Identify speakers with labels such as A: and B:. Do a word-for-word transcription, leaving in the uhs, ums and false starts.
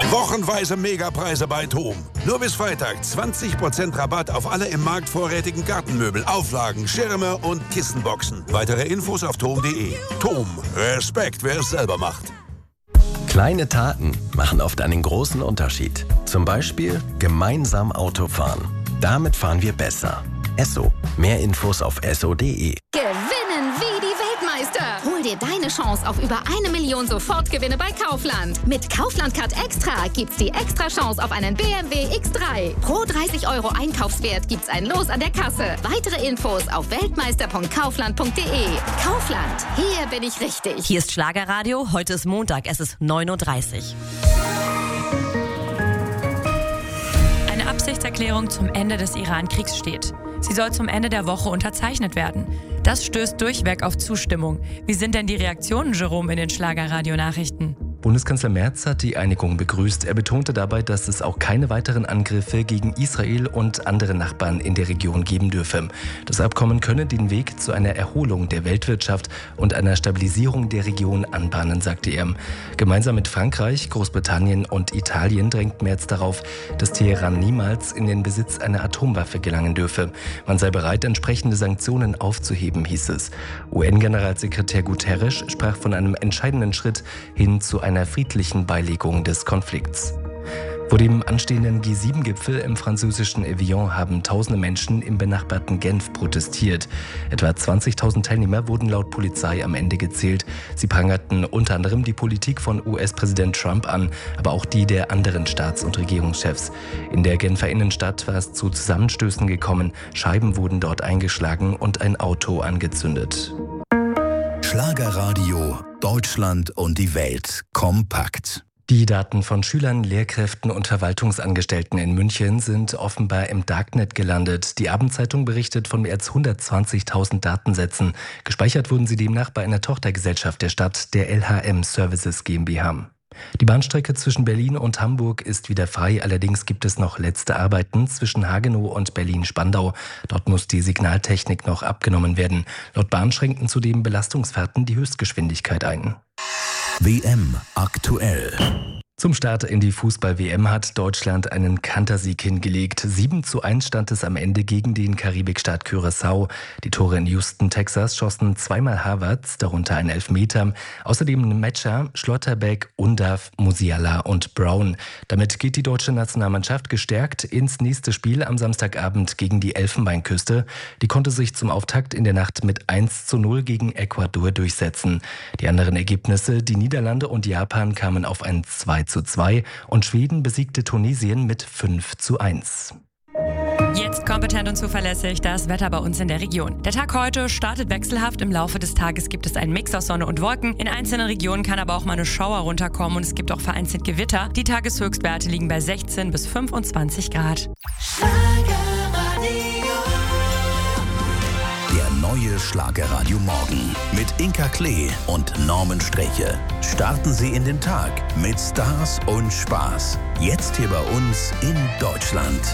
A: Wochenweise Megapreise bei TOM. Nur bis Freitag zwanzig Prozent Rabatt auf alle im Markt vorrätigen Gartenmöbel, Auflagen, Schirme und Kissenboxen. Weitere Infos auf tom punkt de. TOM. Respekt, wer es selber macht.
B: Kleine Taten machen oft einen großen Unterschied. Zum Beispiel gemeinsam Auto fahren. Damit fahren wir besser. Esso. Mehr Infos auf esso punkt de.
C: Gewinnen wie die Weltmeister. Hol dir deine Chance auf über eine Million Sofortgewinne bei Kaufland. Mit Kaufland Card Extra gibt's die extra Chance auf einen B M W X drei. Pro dreißig Euro Einkaufswert gibt's ein Los an der Kasse. Weitere Infos auf weltmeister punkt kaufland punkt de. Kaufland, hier bin ich richtig.
D: Hier ist Schlagerradio, heute ist Montag, es ist neun Uhr dreißig.
E: Eine Absichtserklärung zum Ende des Iran-Kriegs steht. Sie soll zum Ende der Woche unterzeichnet werden. Das stößt durchweg auf Zustimmung. Wie sind denn die Reaktionen, Jerome, in den Schlagerradio-Nachrichten?
F: Bundeskanzler Merz hat die Einigung begrüßt. Er betonte dabei, dass es auch keine weiteren Angriffe gegen Israel und andere Nachbarn in der Region geben dürfe. Das Abkommen könne den Weg zu einer Erholung der Weltwirtschaft und einer Stabilisierung der Region anbahnen, sagte er. Gemeinsam mit Frankreich, Großbritannien und Italien drängt Merz darauf, dass Teheran niemals in den Besitz einer Atomwaffe gelangen dürfe. Man sei bereit, entsprechende Sanktionen aufzuheben, hieß es. U N-Generalsekretär Guterres sprach von einem entscheidenden Schritt hin zu einer einer friedlichen Beilegung des Konflikts. Vor dem anstehenden G sieben Gipfel im französischen Evian haben tausende Menschen im benachbarten Genf protestiert. Etwa zwanzigtausend Teilnehmer wurden laut Polizei am Ende gezählt. Sie prangerten unter anderem die Politik von U S-Präsident Trump an, aber auch die der anderen Staats- und Regierungschefs. In der Genfer Innenstadt war es zu Zusammenstößen gekommen. Scheiben wurden dort eingeschlagen und ein Auto angezündet.
G: Schlagerradio, Deutschland und die Welt kompakt.
F: Die Daten von Schülern, Lehrkräften und Verwaltungsangestellten in München sind offenbar im Darknet gelandet. Die Abendzeitung berichtet von mehr als hundertzwanzigtausend Datensätzen. Gespeichert wurden sie demnach bei einer Tochtergesellschaft der Stadt, der L H M Services GmbH. Die Bahnstrecke zwischen Berlin und Hamburg ist wieder frei, allerdings gibt es noch letzte Arbeiten zwischen Hagenow und Berlin-Spandau. Dort muss die Signaltechnik noch abgenommen werden. Laut Bahn schränken zudem Belastungsfahrten die Höchstgeschwindigkeit ein.
G: W M aktuell.
F: Zum Start in die Fußball-W M hat Deutschland einen Kantersieg hingelegt. sieben zu eins stand es am Ende gegen den Karibikstaat Curaçao. Die Tore in Houston, Texas schossen zweimal Havertz, darunter ein Elfmeter. Außerdem Metscher, Schlotterbeck, Undav, Musiala und Brown. Damit geht die deutsche Nationalmannschaft gestärkt ins nächste Spiel am Samstagabend gegen die Elfenbeinküste. Die konnte sich zum Auftakt in der Nacht mit eins zu null gegen Ecuador durchsetzen. Die anderen Ergebnisse, die Niederlande und Japan, kamen auf ein zwei zu zwei und Schweden besiegte Tunesien mit fünf zu eins.
E: Jetzt kompetent und zuverlässig das Wetter bei uns in der Region. Der Tag heute startet wechselhaft. Im Laufe des Tages gibt es einen Mix aus Sonne und Wolken. In einzelnen Regionen kann aber auch mal eine Schauer runterkommen und es gibt auch vereinzelt Gewitter. Die Tageshöchstwerte liegen bei sechzehn bis fünfundzwanzig Grad.
G: Der neue Schlagerradio Morgen mit Inka Klee und Norman Streche. Starten Sie in den Tag mit Stars und Spaß. Jetzt hier bei uns in Deutschland.